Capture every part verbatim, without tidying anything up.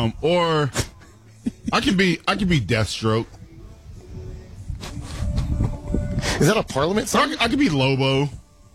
Um, or I can be I can be Deathstroke. Is that a Parliament song? I, I could be Lobo.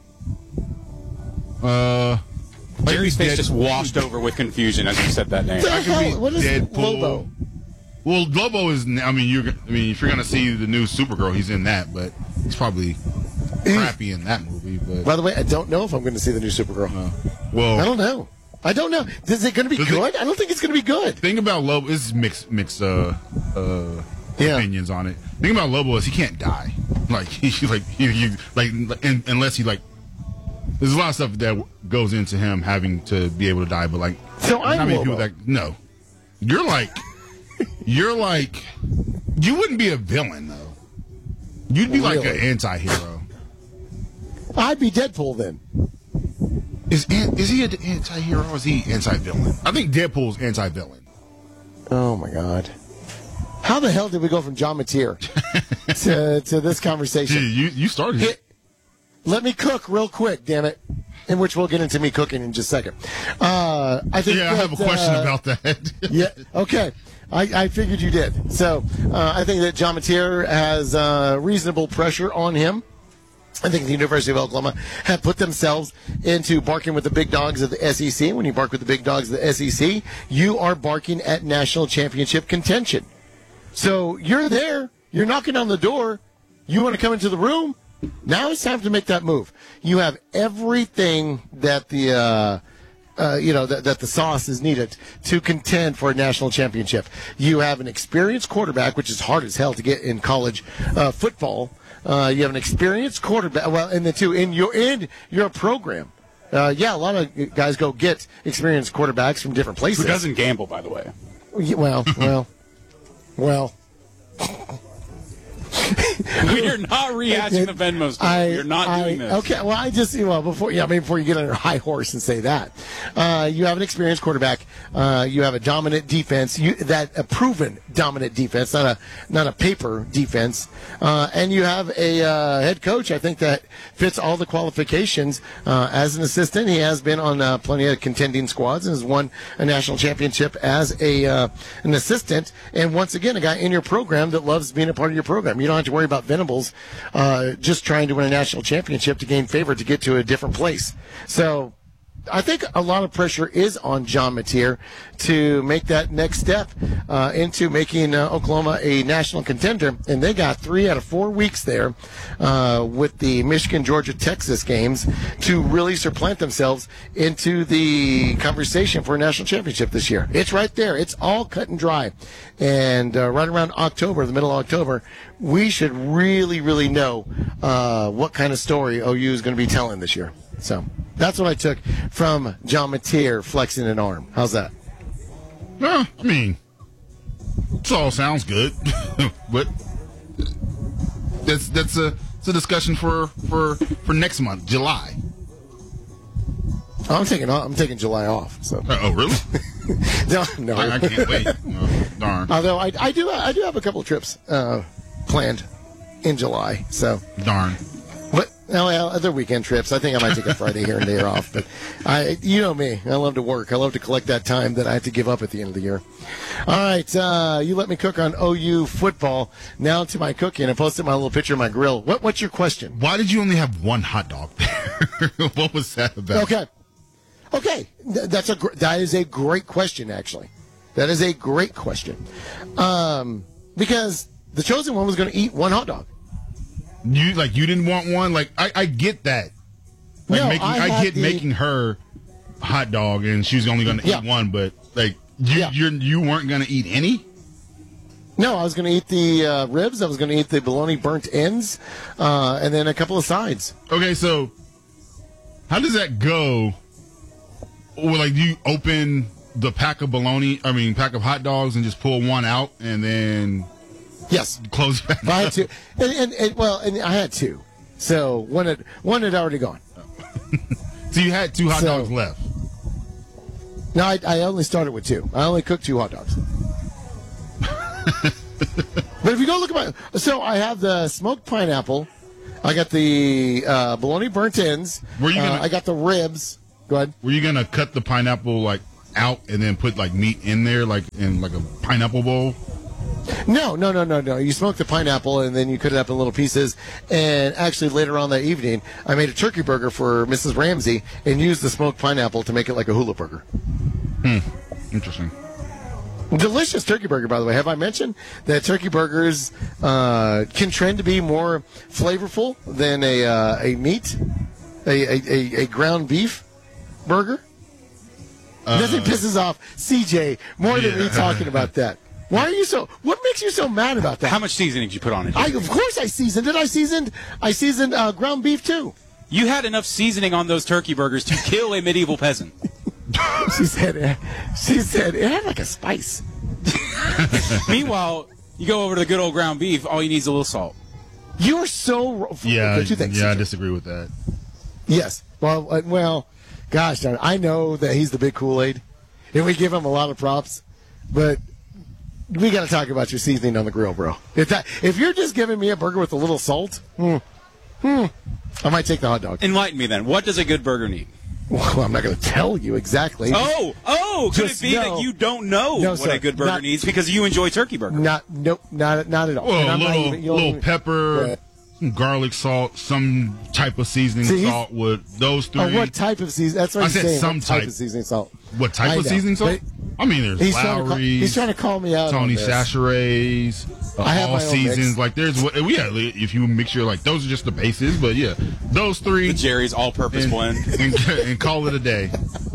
Uh, Jerry's face Dead- just washed over with confusion as you said that name. The I could hell? be What is Deadpool. Lobo? Well, Lobo is. I mean, you're. I mean, if you're gonna see the new Supergirl, he's in that, but he's probably crappy in that movie. But By the way, I don't know if I'm going to see the new Supergirl. uh, well, I don't know. I don't know. Is it going to be Does it- good? I don't think it's going to be good. thing about Lobo is mixed mixed uh, uh, Yeah. opinions on it. Thing about Lobo is he can't die. Like he like he, he like in, unless he like. There's a lot of stuff that goes into him having to be able to die, but like So there's I'm not many Lobo. people that no. You're like you're like you wouldn't be a villain though. You'd be like Really? an anti-hero. I'd be Deadpool then. Is an- is he an anti-hero or is he anti-villain? I think Deadpool's anti-villain. Oh my God! How the hell did we go from John Mateer to to this Gee, conversation? you you started it. Let me cook real quick, damn it. In which we'll get into me cooking in just a second. Uh, I think. Yeah, I have a that, question uh, about that. Yeah. Okay. I, I figured you did. So uh, I think that John Mateer has uh, reasonable pressure on him. I think the University of Oklahoma have put themselves into barking with the big dogs of the S E C. When you bark with the big dogs of the S E C, you are barking at national championship contention. So you're there. You're knocking on the door. You want to come into the room? Now it's time to make that move. You have everything that the uh, uh, you know that, that the sauce is needed to contend for a national championship. You have an experienced quarterback, which is hard as hell to get in college uh, football. Uh, you have an experienced quarterback. Well, and then too in your in your program. Uh, yeah, a lot of guys go get experienced quarterbacks from different places. Who doesn't gamble, by the way? Yeah, Well, well, well. We're not rehashing the Venmo story. I, You're not I- doing this. Okay, well, I just, well, before, yeah, I mean, before you get on your high horse and say that, uh, you have an experienced quarterback, uh, you have a dominant defense, you, that a proven dominant defense, not a, not a paper defense, uh, and you have a, uh, head coach, I think that fits all the qualifications, uh, as an assistant. He has been on, uh, plenty of contending squads and has won a national championship as a, uh, an assistant. And once again, a guy in your program that loves being a part of your program. You don't have to worry about Venables uh, just trying to win a national championship to gain favor to get to a different place. So I think a lot of pressure is on John Mateer to make that next step uh, into making uh, Oklahoma a national contender. And they got three out of four weeks there uh, with the Michigan, Georgia, Texas games to really supplant themselves into the conversation for a national championship this year. It's right there. It's all cut and dry. And uh, right around October, the middle of October, we should really, really know uh, what kind of story O U is going to be telling this year. So that's what I took from John Mateer flexing an arm. How's that? No, I mean, it all sounds good, but that's that's a it's a discussion for for for next month, July. Oh, I'm taking I'm taking July off. So Uh, oh, really? no, no. I, I can't wait. Oh, darn, Although I, I do I do have a couple of trips uh, planned in July. So, darn. but no, well, other weekend trips. I think I might take a Friday here and there off. But I, you know me, I love to work. I love to collect that time that I have to give up at the end of the year. All right, uh, you let me cook on O U football. Now to my cooking. I posted my little picture of my grill. What what's your question? Why did you only have one hot dog there? What was that about? Okay. Okay, Th- that's a gr- that is a great question. Actually, that is a great question. Um, because the chosen one was going to eat one hot dog. You like you didn't want one? Like I, I get that. Like No, making, I I, had get the- making her hot dog, and she's only going to Yeah. eat one. But like you, Yeah. you're, you weren't going to eat any. No, I was going to eat the uh, ribs. I was going to eat the bologna burnt ends, uh, and then a couple of sides. Okay, so how does that go? Well, like, do you open the pack of bologna, I mean, pack of hot dogs and just pull one out and then Yes, close it back I had up? two, and, and, and well, and I had two. So one had one had already gone. So you had two hot So- dogs left. No, I, I only started with two. I only cooked two hot dogs. But if you go look at my, so I have the smoked pineapple. I got the uh, bologna burnt ends. Were you uh, gonna- I got the ribs. Go ahead. Were you going to cut the pineapple, like, out and then put like meat in there, like in like a pineapple bowl? No, no, no, no, no. You smoke the pineapple and then you cut it up in little pieces. And actually, later on that evening, I made a turkey burger for Missus Ramsey and used the smoked pineapple to make it like a hula burger. Hmm. Interesting. Delicious turkey burger, by the way. Have I mentioned that turkey burgers uh, can trend to be more flavorful than a uh, a meat, a, a, a, a ground beef burger? Uh, Nothing pisses off C J more yeah. than me talking about that. Why are you so? What makes you so mad about that? How much seasoning did you put on it? I, of course, I seasoned it. I seasoned. I seasoned uh, ground beef too. You had enough seasoning on those turkey burgers to kill a medieval peasant. She said. She said it had like a spice. Meanwhile, you go over to the good old ground beef. All you need is a little salt. You are so. Yeah, what you think, yeah, C J? I disagree with that. Yes. Well, uh, well, gosh darn it. I know that he's the big Kool-Aid, and we give him a lot of props, but we got to talk about your seasoning on the grill, bro. If that, if you're just giving me a burger with a little salt, hmm, hmm, I might take the hot dog. Enlighten me then. What does a good burger need? Well, I'm not going to tell you exactly. Oh, oh, could Just it be know- that you don't know No, what sir. a good burger Not- needs because you enjoy turkey burger? Not, nope, not, not at all. Well, And a I'm not little, even- you don't little even- pepper, Yeah. some garlic salt, some type of seasoning See, he's- salt with those three. Oh, what type of seasoning? That's what I I'm said saying. some what type type. of seasoning salt? What type I of know. seasoning salt? But I mean, there's He's trying, to call, Lowry's, he's trying to call me out. Tony on this. Chachere's, uh, I have all my own seasons. mix. Like there's, what- yeah, if you mix your like those are just the bases, but yeah, those three The Jerry's all-purpose and, blend. and, and call it a day.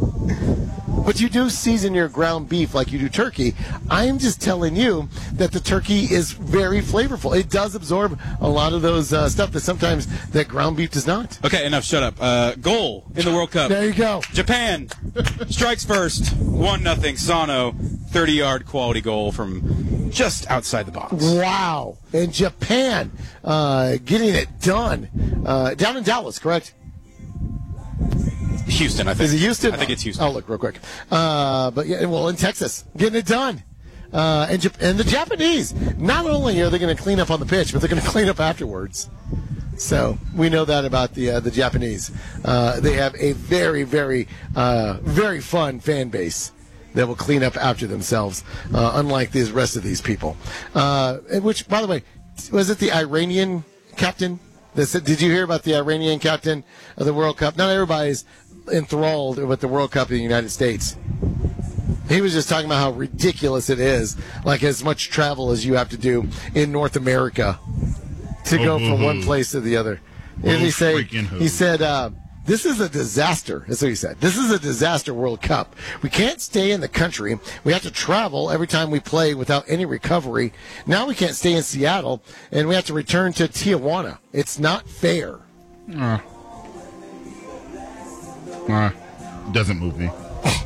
But you do season your ground beef like you do turkey. I am just telling you that the turkey is very flavorful. It does absorb a lot of those uh, stuff that sometimes that ground beef does not. Okay, enough. Shut up. Uh, goal in the World Cup. There you go. Japan strikes first. One nothing. Sano, thirty-yard quality goal from just outside the box. Wow. And Japan uh, getting it done. Uh, down in Dallas, correct? Houston, I think. Is it Houston? I think it's Houston. I'll look real quick. Uh, but yeah, well, in Texas, getting it done. Uh, and, Jap- and the Japanese, not only are they going to clean up on the pitch, but they're going to clean up afterwards. So we know that about the uh, the Japanese. Uh, they have a very, very, uh, very fun fan base that will clean up after themselves, uh, unlike the rest of these people. Uh, and which, by the way, was it the Iranian captain? That said, did you hear about the Iranian captain of the World Cup? Not everybody's enthralled with the World Cup in the United States. He was just talking about how ridiculous it is, like as much travel as you have to do in North America to go from one place to the other. And he say, he said, uh, this is a disaster. That's what he said. This is a disaster World Cup. We can't stay in the country. We have to travel every time we play without any recovery. Now we can't stay in Seattle, and we have to return to Tijuana. It's not fair. Uh, uh, doesn't move me.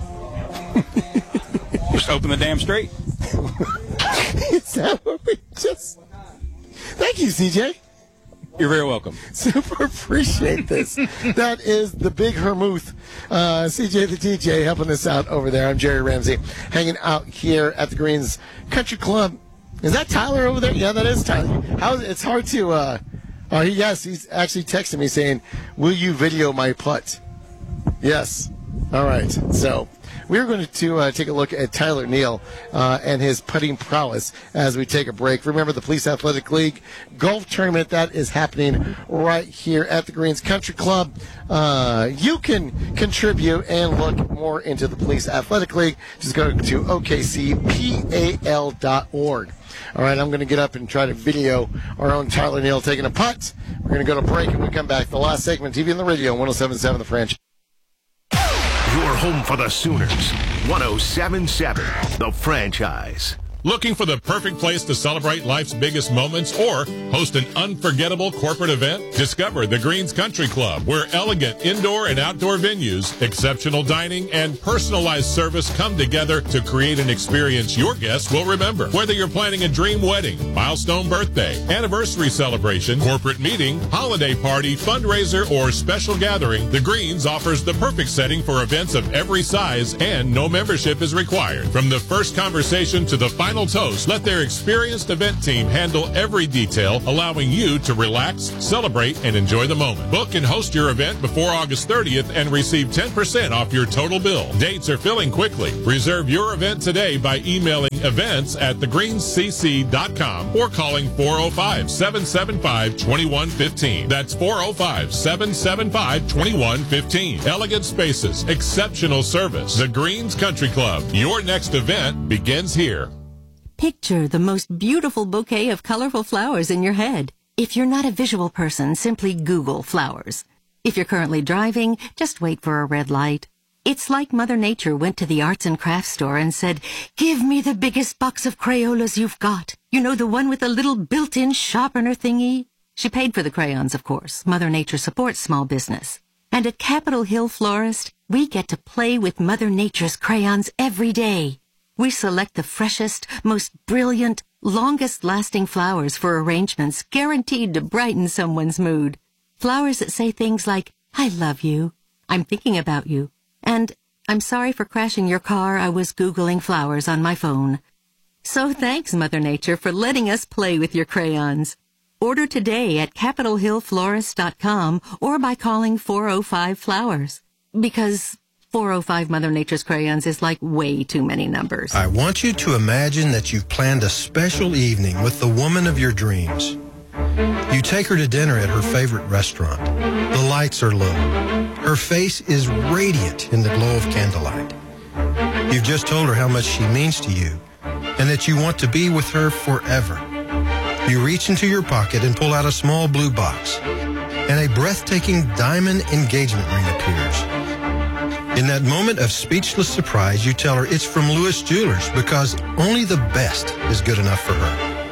Just open the damn straight. Is that what we just... Thank you, C J. You're very welcome. Super appreciate this. That is the big Hermuth. Uh, C J the D J helping us out over there. I'm Jerry Ramsey, hanging out here at the Greens Country Club. Is that Tyler over there? Yeah, that is Tyler. How, it's hard to... Uh, oh, he, yes, he's actually texting me saying, will you video my putt? Yes. All right. So... we're going to uh, take a look at Tyler Neal uh, and his putting prowess as we take a break. Remember the Police Athletic League golf tournament that is happening right here at the Greens Country Club. Uh, you can contribute and look more into the Police Athletic League. Just go to O K C P A L dot org. All right, I'm going to get up and try to video our own Tyler Neal taking a putt. We're going to go to break, and we come back. The last segment, T V and the radio, one oh seven point seven The Franchise. Your home for the Sooners. one oh seven point seven The Franchise. Looking for the perfect place to celebrate life's biggest moments or host an unforgettable corporate event? Discover the Greens Country Club, where elegant indoor and outdoor venues, exceptional dining, and personalized service come together to create an experience your guests will remember. Whether you're planning a dream wedding, milestone birthday, anniversary celebration, corporate meeting, holiday party, fundraiser, or special gathering, the Greens offers the perfect setting for events of every size, and no membership is required. From the first conversation to the final final toast, let their experienced event team handle every detail, allowing you to relax, celebrate, and enjoy the moment. Book and host your event before August thirtieth and receive ten percent off your total bill. Dates are filling quickly. Reserve your event today by emailing events at the greens c c dot com or calling four oh five, seven seven five, two one one five. That's four oh five, seven seven five, two one one five. Elegant spaces, exceptional service. The Greens Country Club. Your next event begins here. Picture the most beautiful bouquet of colorful flowers in your head. If you're not a visual person, simply Google flowers. If you're currently driving, just wait for a red light. It's like Mother Nature went to the arts and crafts store and said, "Give me the biggest box of Crayolas you've got. You know, the one with the little built-in sharpener thingy?" She paid for the crayons, of course. Mother Nature supports small business. And at Capitol Hill Florist, we get to play with Mother Nature's crayons every day. We select the freshest, most brilliant, longest-lasting flowers for arrangements guaranteed to brighten someone's mood. Flowers that say things like, "I love you," "I'm thinking about you," and "I'm sorry for crashing your car, I was Googling flowers on my phone." So thanks, Mother Nature, for letting us play with your crayons. Order today at capitol hill florist dot com or by calling four oh five flowers. Because four oh five Mother Nature's crayons is like way too many numbers. I want you to imagine that you've planned a special evening with the woman of your dreams. You take her to dinner at her favorite restaurant. The lights are low. Her face is radiant in the glow of candlelight. You've just told her how much she means to you and that you want to be with her forever. You reach into your pocket and pull out a small blue box, and a breathtaking diamond engagement ring appears. In that moment of speechless surprise, you tell her it's from Lewis Jewelers because only the best is good enough for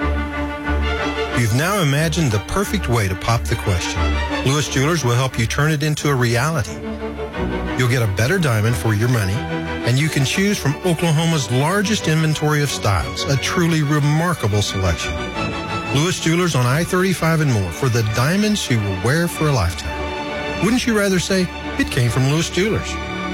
her. You've now imagined the perfect way to pop the question. Lewis Jewelers will help you turn it into a reality. You'll get a better diamond for your money, and you can choose from Oklahoma's largest inventory of styles, a truly remarkable selection. Lewis Jewelers on I thirty-five and more for the diamonds you will wear for a lifetime. Wouldn't you rather say it came from Lewis Jewelers?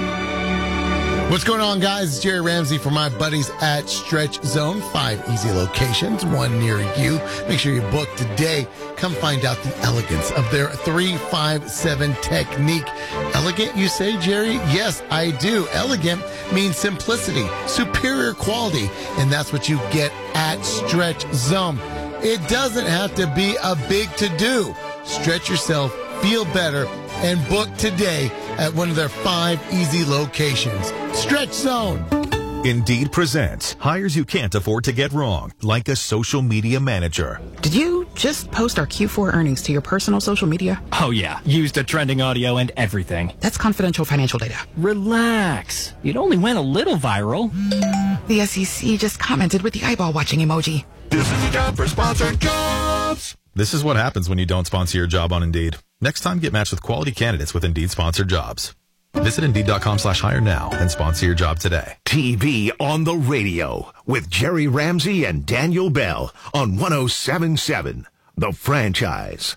What's going on, guys? It's Jerry Ramsey for my buddies at Stretch Zone. Five easy locations, one near you. Make sure you book today. Come find out the elegance of their three five seven technique. Elegant, you say, Jerry? Yes, I do. Elegant means simplicity, superior quality, and that's what you get at Stretch Zone. It doesn't have to be a big to-do. Stretch yourself, feel better, and book today at one of their five easy locations. Stretch Zone. Indeed presents hires you can't afford to get wrong, like a social media manager. Did you just post our Q four earnings to your personal social media? Oh, yeah. Used the trending audio and everything. That's confidential financial data. Relax. It only went a little viral. The S E C just commented with the eyeball watching emoji. This is a job for sponsored jobs. This is what happens when you don't sponsor your job on Indeed. Next time, get matched with quality candidates with Indeed sponsored jobs. Visit Indeed.com slash hire now and sponsor your job today. T V on the radio with Jerry Ramsey and Daniel Bell on one oh seven point seven, The Franchise.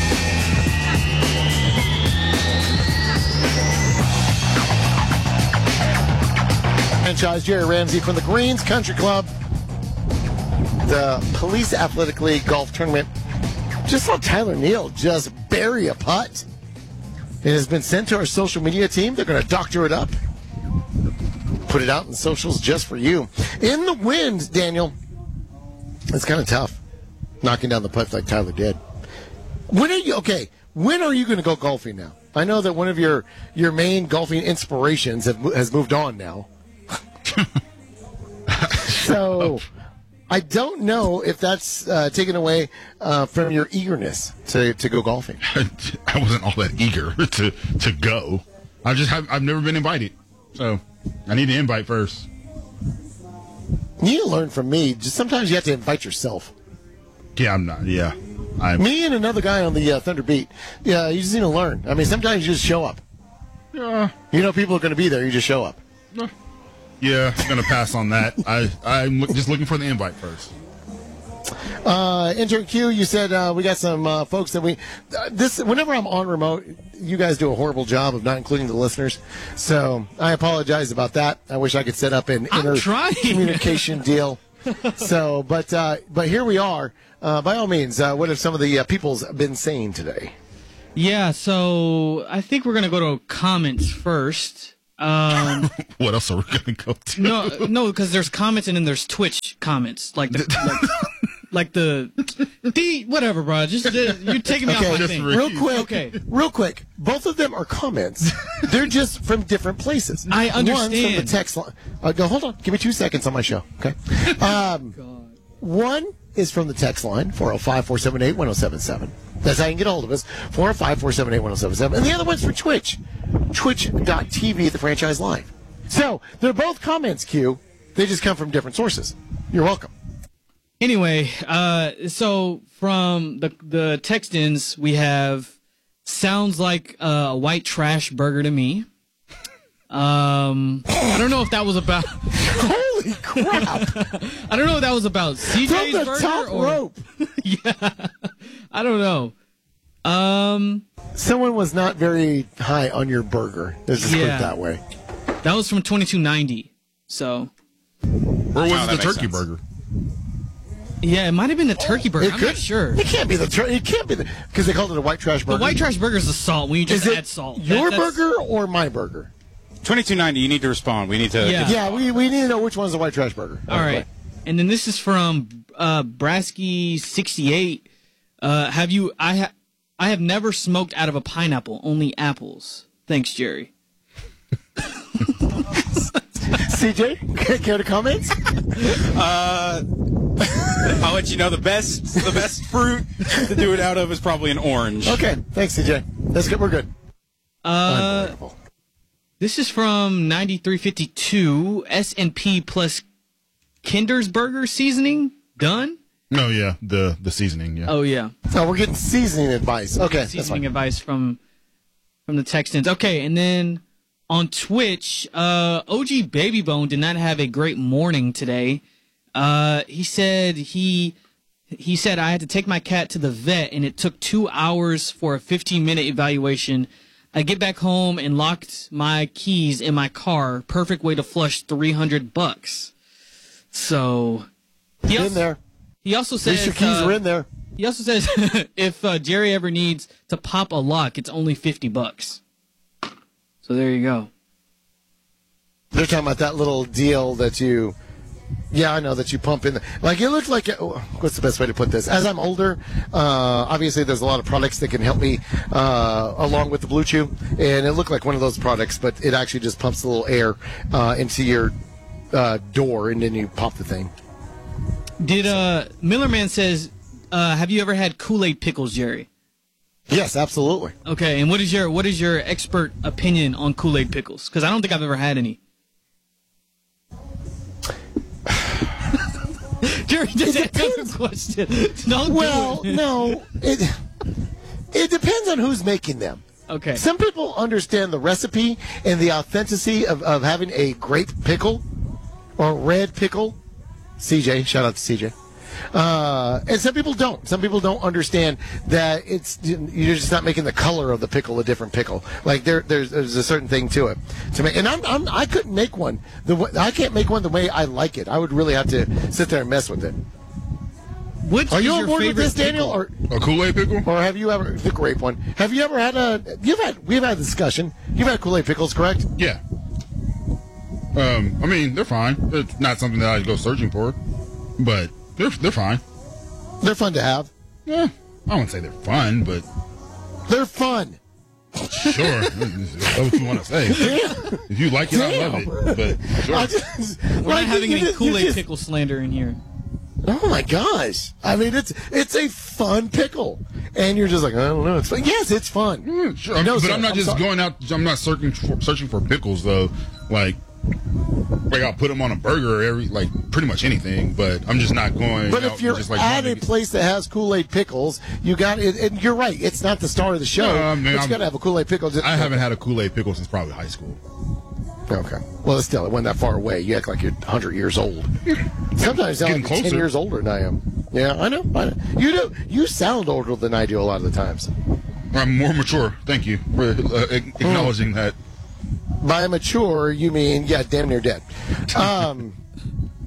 Franchise, Jerry Ramsey from the Greens Country Club. The Police Athletic League golf tournament. Just saw Tyler Neal just bury a putt. It has been sent to our social media team. They're going to doctor it up. Put it out in the socials just for you. In the wind, Daniel. It's kind of tough. Knocking down the putts like Tyler did. When are you, okay, when are you going to go golfing now? I know that one of your, your main golfing inspirations have, has moved on now. So I don't know if that's uh, taken away uh, from your eagerness to, to go golfing. I wasn't all that eager to, to go. I just have, I've never been invited. So I need an invite first. You need to learn from me. Just sometimes you have to invite yourself. Yeah, I'm not. Yeah. I'm, me and another guy on the uh, Thunder Beat. Yeah, you just need to learn. I mean, sometimes you just show up. Yeah. You know people are going to be there. You just show up. Yeah. Yeah, I'm going to pass on that. I, I'm just looking for the invite first. Uh, intern Q, you said uh, we got some uh, folks that we uh, this. Whenever I'm on remote, you guys do a horrible job of not including the listeners. So I apologize about that. I wish I could set up an inter communication deal. So, but uh, but here we are. Uh, by all means, uh, what have some of the uh, people's been saying today? Yeah, so I think we're gonna go to comments first. Um, what else are we gonna go to? No, no, because there's comments and then there's Twitch comments, like the like, like the the whatever, bro. Just uh, you're taking me okay, off my thing. Real quick, okay, real quick. Both of them are comments. They're just from different places. I understand. One's from the text line. Uh, go, hold on. Give me two seconds on my show. Okay. Um, one is from the text line four oh five, four seven eight, one oh seven seven. That's how you can get a hold of us. four oh five, four seven eight, one oh seven seven. And the other one's for Twitch. Twitch dot T V at the Franchise Live. So, they're both comments, Q. They just come from different sources. You're welcome. Anyway, uh, so from the the text-ins, we have, sounds like a white trash burger to me. Um, I don't know if that was about... Holy crap! I don't know if that was about C J's from the burger top or... rope. Yeah. I don't know. Um, Someone was not very high on your burger. Let's just put Yeah. it that way. That was from twenty-two ninety. So, Or was Oh, it that the makes turkey sense. burger? yeah, it might have been the turkey burger. It I'm could- not sure. It can't be the. Tur- it can't be the because they called it a white trash burger. The white trash burger is the salt. When you just Is it add salt. your That- that's- burger or my burger? twenty-two ninety, you need to respond. We need to. Yeah. Yeah, we, we need to know which one's the white trash burger. All right. And then this is from uh, Brasky sixty-eight. Uh, have you? I ha- I have never smoked out of a pineapple. Only apples. Thanks, Jerry. C J, care to comment? Uh, I'll let you know the best the best fruit to do it out of is probably an orange. Okay, thanks, C J. That's good. We're good. Uh, Unbelievable. this is from ninety-three fifty-two. S and P plus Kinder's burger seasoning done. No, yeah, the the seasoning. Yeah. Oh yeah. Oh, we're getting seasoning advice. Okay, that's Seasoning fine. advice from from the Texans. Okay, and then on Twitch, uh, O G Babybone did not have a great morning today. Uh, he said he he said I had to take my cat to the vet, and it took two hours for a fifteen minute evaluation. I get back home and locked my keys in my car. Perfect way to flush three hundred bucks. So he In also, there. he also At says least your keys uh, are in there. he also says if uh, Jerry ever needs to pop a lock, it's only fifty bucks. So there you go. They're talking about that little deal that you. Yeah, I know that you pump in. The, like it looks like. What's the best way to put this? As I'm older, uh, obviously there's a lot of products that can help me uh, along with the Blue Chew, and it looked like one of those products, but it actually just pumps a little air uh, into your uh, door, and then you pop the thing. Did uh Millerman says, uh, have you ever had Kool-Aid pickles, Jerry? Yes, absolutely. Okay, and what is your what is your expert opinion on Kool-Aid pickles? Because I don't think I've ever had any. Jerry, just answer the question. Don't Well, do it. no, it it depends on who's making them. Okay. Some people understand the recipe and the authenticity of, of having a grape pickle or red pickle. C J, shout out to C J. Uh, and some people don't. Some people don't understand that it's you're just not making the color of the pickle a different pickle. Like there, there's there's a certain thing to it. To make, and I'm, I'm I couldn't make one. The way, I can't make one the way I like it. I would really have to sit there and mess with it. Which Are you is on your board with favorite this, Daniel? pickle? Or A Kool-Aid pickle? or have you ever the grape one? Have you ever had a? You've had we've had a discussion. You've had Kool-Aid pickles, correct? Yeah. Um, I mean, they're fine. It's not something that I'd go searching for, but they're they're fine. They're fun to have. Yeah, I wouldn't say they're fun, but They're fun. sure. That's what you want to say. If you like it, I love it. But sure. I just, We're like, not having you any just- you Kool-Aid just- pickle slander in here. Oh my gosh! I mean, it's it's a fun pickle, and you're just like, I don't know. It's fun. Yes, it's fun. Mm, sure, No, but sir, I'm not I'm just sorry. going out. I'm not searching for, searching for pickles though. Like, like I'll put them on a burger or every like pretty much anything. But I'm just not going. But out if you're just, like, at a wanting to get- place that has Kool-Aid pickles, you got it. And you're right; it's not the star of the show. No, I mean, but you I'm- got to have a Kool-Aid pickle. I haven't had a Kool-Aid pickle since probably high school. Okay. Well, still, it wasn't that far away. You act like you're one hundred years old. Sometimes I sound Getting like you're ten closer. years older than I am. Yeah, I know. I know. You do. You sound older than I do a lot of the times. I'm more mature. Thank you for uh, acknowledging that. By mature, you mean yeah, damn near dead. Um,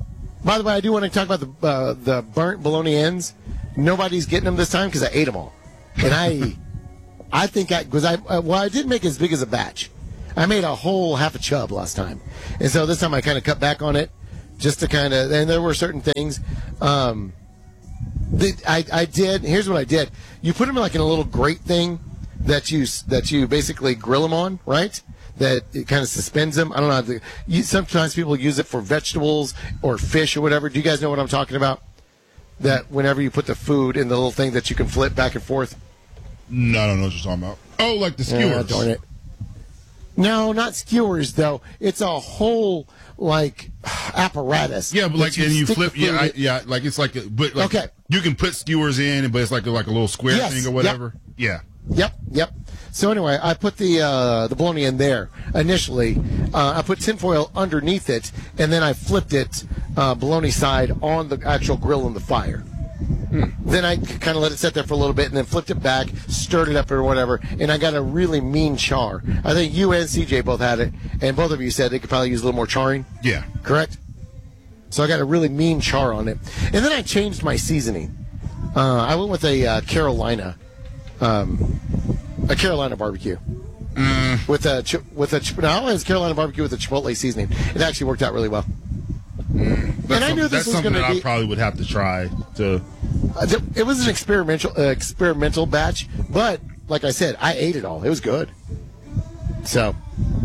By the way, I do want to talk about the uh, the burnt bologna ends. Nobody's getting them this time because I ate them all, and I, I think I because I uh, well I didn't make as big as a batch. I made a whole half a chub last time, and so this time I kind of cut back on it, just to kind of. And there were certain things. Um, that I I did. Here's what I did. You put them like in a little grate thing that you that you basically grill them on, right? That it kind of suspends them. I don't know. How to, you, sometimes people use it for vegetables or fish or whatever. Do you guys know what I'm talking about? That whenever you put the food in the little thing that you can flip back and forth. No, I don't know what you're talking about. Oh, like the skewers. Yeah, darn it. No, not skewers though. It's a whole like apparatus. Yeah, but like and you stick flip. the food Yeah, I, in. yeah. Like it's like, a, but like Okay. you can put skewers in, but it's like a, like a little square Yes, thing or whatever. Yeah. Yep, yep. So anyway, I put the uh, the bologna in there initially. Uh, I put tinfoil underneath it, and then I flipped it uh, bologna side on the actual grill in the fire. Hmm. Then I kind of let it sit there for a little bit, and then flipped it back, stirred it up or whatever, and I got a really mean char. I think you and C J both had it, and both of you said they could probably use a little more charring. Yeah. Correct? So I got a really mean char on it. And then I changed my seasoning. Uh, I went with a uh, Carolina, um, a Carolina barbecue. Mm. With a ch- with a ch- no, it was Carolina barbecue with a chipotle seasoning. It actually worked out really well. Mm. That's And I some- knew this that's was something gonna that be- I probably would have to try to. Uh, th- it was an experimental uh, experimental batch, but like I said, I ate it all. It was good. So,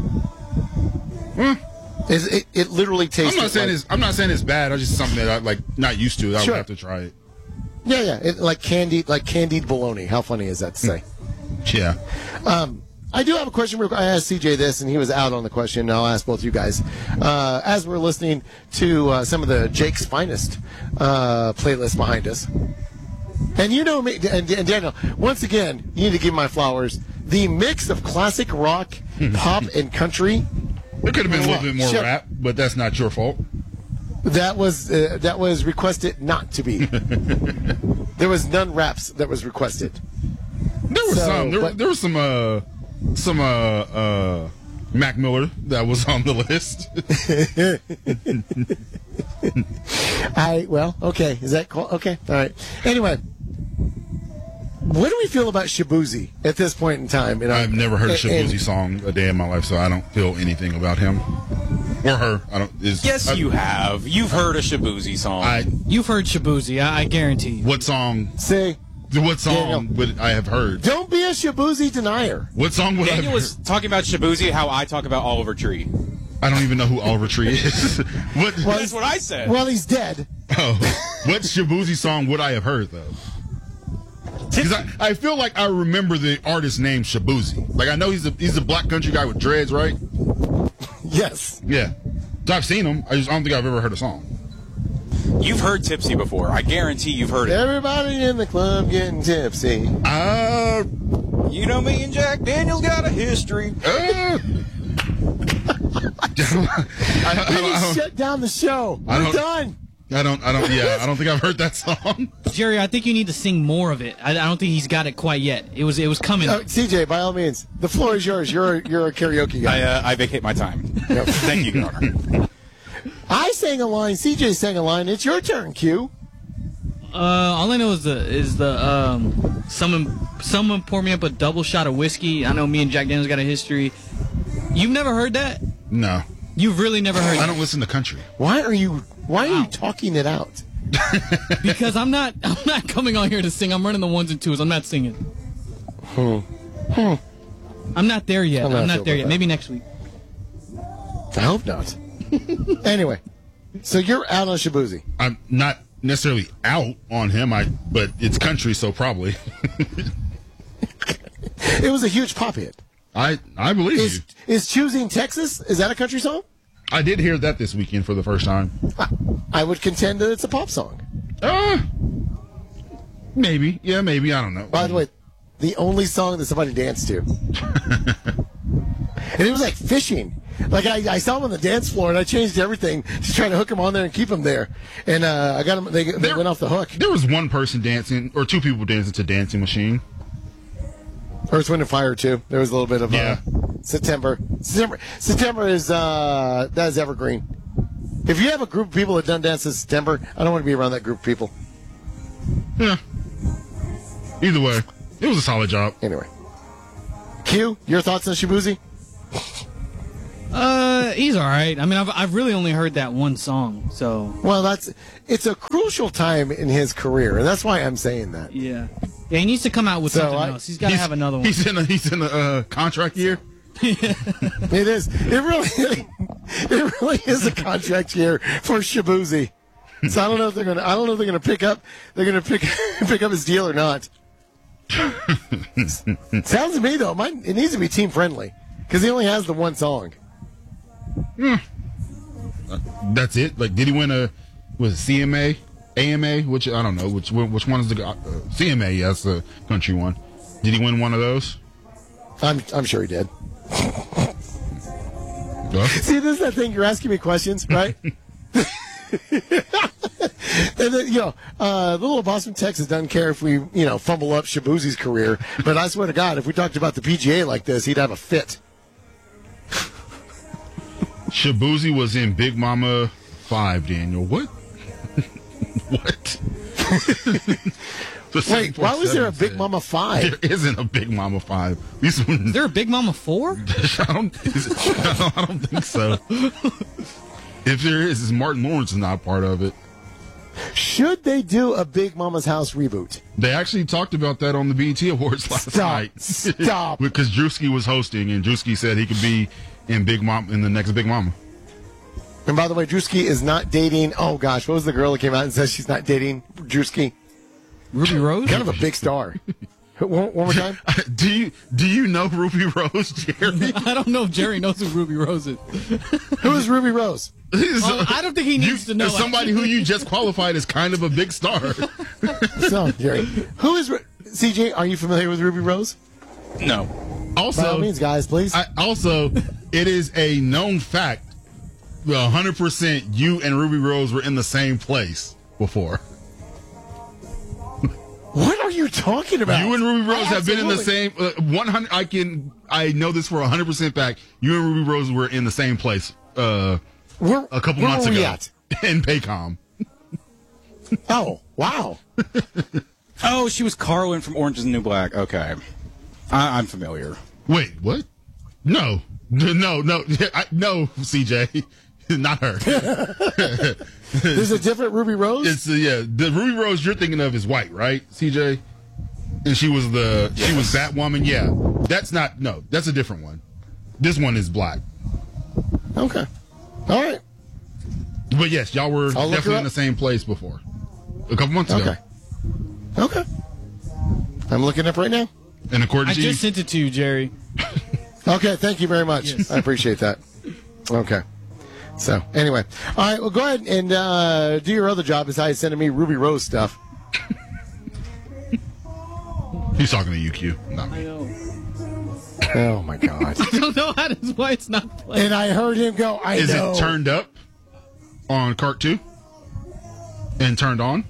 Mm. It's- it, it literally tasted. I'm not saying like, it's. I'm not saying it's bad. It's just something that I like not used to. I Sure. would have to try it. Yeah, yeah, it, like candied, like candied bologna. How funny is that to say? Yeah. Um, I do have a question. real quick. I asked C J this, and he was out on the question. I'll ask both you guys. Uh, as we're listening to uh, some of the Jake's Finest uh, playlists behind us, and you know me, and, and Daniel, once again, you need to give my flowers. The mix of classic rock, pop, and country. It could have been a little bit more Shut- rap, but that's not your fault. That was uh, that was requested not to be. There was none raps that was requested. There was So, some. There, but- there was some. Uh, some. Uh, uh, Mac Miller that was on the list. I well, okay. Is that called okay? All right. Anyway, what do we feel about Shabuzi at this point in time? You know, I've never heard a and- Shabuzi and- song a day in my life, so I don't feel anything about him or her. I don't. Is, Yes, I, you have. You've heard a Shabuzi song. I. You've heard Shabuzi, I, I guarantee you. What song? Say, What song Daniel. would I have heard? don't be a Shabuzi denier. What song would I have Daniel was heard? talking about Shabuzi, how I talk about Oliver Tree. I don't even know who Oliver Tree is. what? Well, That's what I said. Well, he's dead. Oh, what Shabuzi song would I have heard though? Because I, I feel like I remember the artist name Shabuzi. Like I know he's a he's a black country guy with dreads, right? Yes. Yeah. So I've seen him. I just I don't think I've ever heard a song. You've heard Tipsy before. I guarantee you've heard it. Everybody in the club getting tipsy. Uh, You know me and Jack Daniels got a history. uh I, don't- I, We don't- I just don't- shut down the show. I We're don't- done. I don't, I don't, yeah, I don't think I've heard that song. Jerry, I think you need to sing more of it. I, I don't think he's got it quite yet. It was it was coming. Uh, C J, by all means, the floor is yours. You're a, you're a karaoke guy. I, uh, I vacate my time. Thank you, Governor. I sang a line. C J sang a line. It's your turn, Q. Uh, all I know is the is the um someone someone pour me up a double shot of whiskey. I know me and Jack Daniels got a history. You've never heard that? No, You've really never heard I that? don't listen to country. Why are you Why are you talking it out? Because I'm not I'm not coming on here to sing. I'm running the ones and twos. I'm not singing. Hmm. Hmm. I'm not there yet. I'm I'm not not, sure there about yet. that. Maybe next week. I hope not. Anyway, so you're out on Shabuzi. I'm not necessarily out on him. I, but it's country, so probably. It was a huge pop hit. I, I believe Is you. is Choosing Texas? Is that a country song? I did hear that this weekend for the first time. I, I would contend that it's a pop song. Uh, maybe. Yeah, maybe. I don't know. By the way, the only song that somebody danced to. And it was like fishing. Like I, I saw him on the dance floor, and I changed everything to try to hook him on there and keep him there. And uh, I got him. They, they There- went off the hook. There was one person dancing, or two people dancing to Dancing Machine. Earth, Wind, and Fire too. There was a little bit of Yeah. uh, September. September. September is uh, that is evergreen. If you have a group of people that done dance in September, I don't want to be around that group of people. Yeah. Either way, it was a solid job. Anyway. Q, your thoughts on Shabuzi? Uh, he's all right. I mean, I've I've really only heard that one song, so. Well, that's it's a crucial time in his career, and that's why I'm saying that. Yeah. Yeah, he needs to come out with So something I- else. He's got to He's- have another one. He's in a he's in a uh, contract year. It is. It really, it really is a contract year for Shabuzi. So I don't know if they're gonna. I don't know if they're gonna pick up. They're gonna pick pick up his deal or not. Sounds to me though, it, might, it needs to be team friendly because he only has the one song. That's it. Like, did he win a was it C M A, A M A? Which I don't know. Which which one is the uh, C M A? Yeah, that's the country one. Did he win one of those? I'm I'm sure he did. Huh? See, this is that thing. You're asking me questions, right? And then, you know, uh, the little boss from Texas doesn't care if we, you know, fumble up Shabuzi's career. But I swear to God, if we talked about the P G A like this, he'd have a fit. Shabuzi was in Big Mama Five. Daniel, what? What? Wait, why was there a Big Mama Five? There isn't a Big Mama Five. Is there a Big Mama Four? I don't. Is it, I don't think so. If there is, is Martin Lawrence is not part of it. Should they do a Big Mama's House reboot? They actually talked about that on the B E T Awards last Stop. night. Stop. Because Drewski was hosting, and Drewski said he could be in Big Mom in the next Big Mama. And by the way, Drewski is not dating. Oh gosh, what was the girl that came out and said she's not dating Drewski? Ruby Rose? Kind of a big star. one, one more time. Do you do you know Ruby Rose, Jerry? I don't know if Jerry knows who Ruby Rose is. Who is Ruby Rose? Well, I don't think he needs You- to know. somebody who you just qualified as kind of a big star. So, Jerry, who is Ru- C J? Are you familiar with Ruby Rose? No. Also, By all means, guys, please. I, also, it is a known fact. one hundred percent you and Ruby Rose were in the same place before. What are you talking about? You and Ruby Rose have been in the same Absolutely. uh, one hundred. I can I know this for one hundred percent fact. You and Ruby Rose were in the same place uh, Where- a couple where months were we ago at? in Paycom. Oh, wow. Oh, she was Carlin from Orange is the New Black. Okay. I, I'm familiar. Wait, what? No, no, no, I, no, C J, not her. There's a different Ruby Rose? It's uh, yeah, the Ruby Rose you're thinking of is white, right, C J? And she was the she was Batwoman. Yeah, that's not no, that's a different one. This one is black. Okay. All right. But yes, y'all were I'll look her definitely up. in the same place before, a couple months ago. Okay. Okay. I'm looking up right now. And according I to you, just sent it to you, Jerry. Okay, thank you very much. Yes. I appreciate that. Okay. So, anyway. All right, well, go ahead and uh, do your other job besides sending me Ruby Rose stuff. he's talking to you, Q, not me. Oh, my God. I don't know how to, why it's not playing. And I heard him go, I Is know. it turned up on cart two and turned on?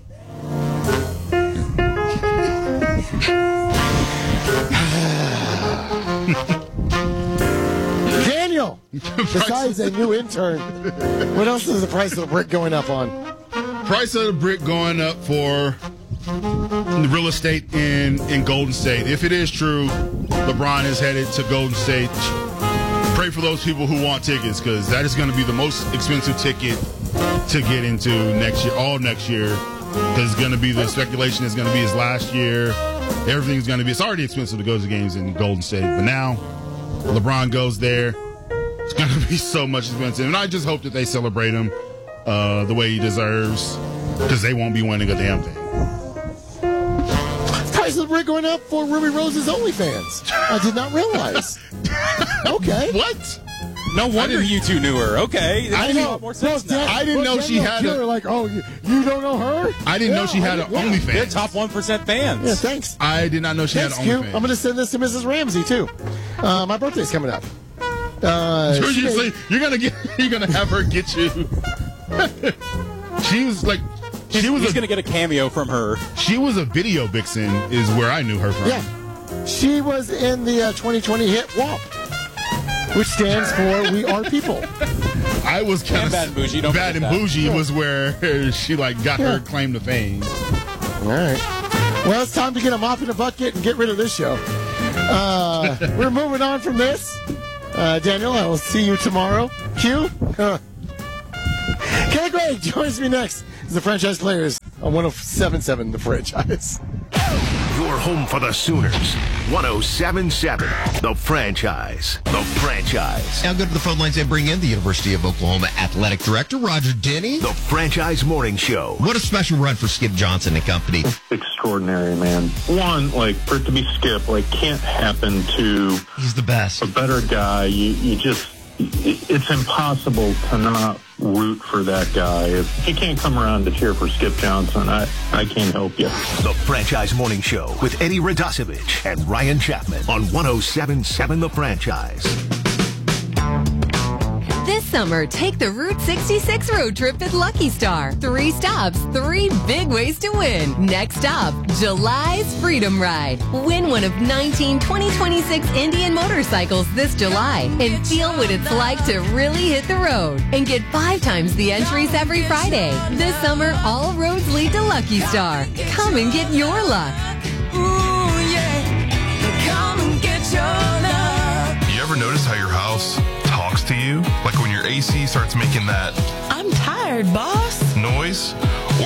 Daniel, besides a new intern, what else is the price of the brick going up on? Price of the brick going up for the real estate in, in Golden State. If it is true, LeBron is headed to Golden State. Pray for those people who want tickets, because that is going to be the most expensive ticket to get into next year, all next year. Because it's going to be the speculation is going to be his last year. Everything's going to be, it's already expensive to go to games in Golden State. But now, LeBron goes there. It's going to be so much expensive. And I just hope that they celebrate him uh, the way he deserves, because they won't be winning a damn thing. Price of the brick going up for Ruby Rose's OnlyFans. I did not realize. Okay. What? No wonder you two knew her. Okay. I That makes a know. lot more sense Well, now. Dan- I didn't well, know she Daniel had Killer, a- like, oh, you, you don't know her? I didn't Yeah, know she had I an did- yeah. They're OnlyFans. top one percent fans. Yeah, thanks. I did not know she Thanks, had Q. an OnlyFans. I'm going to send this to Missus Ramsey, too. Uh, my birthday's coming up. Uh, So she you're, made- saying you're gonna get, you're gonna have her get you. She was like, she was He's a, going to get a cameo from her. she was a video vixen, is where I knew her from. Yeah. She was in the uh, twenty twenty hit W A P, which stands for We Are People. I was kind of Bad and Bougie. Don't Bad and forget that. Bougie was where she like got her claim to fame. All right. Well, it's time to get a mop in a bucket and get rid of this show. Uh, we're moving on from this. Uh, Daniel, I will see you tomorrow. Q? Uh, Kenny Gregg joins me next as the Franchise Players on one oh seven point seven The Franchise. Your home for the Sooners. one oh seven point seven The Franchise. The Franchise. Now go to the phone lines and bring in the University of Oklahoma Athletic Director, Roger Denny. The Franchise Morning Show. What a special run for Skip Johnson and company. Extraordinary, man. One, like, for it to be Skip, like, can't happen to... He's the best. A better guy. You, you just... It's impossible to not root for that guy. If you can't come around to cheer for Skip Johnson, I, I can't help you. The Franchise Morning Show with Eddie Radosevich and Ryan Chapman on one oh seven point seven The Franchise. This summer, take the Route sixty-six road trip at Lucky Star. Three stops, three big ways to win. Next stop, July's Freedom Ride. Win one of nineteen twenty twenty-six Indian motorcycles this July and feel what it's like to really hit the road. And get five times the entries every Friday. This summer, all roads lead to Lucky Star. Come and get your luck. Ooh, yeah. Come and get your luck. You ever notice how your house talks to you? Like when your A C starts making that I'm tired, boss. noise?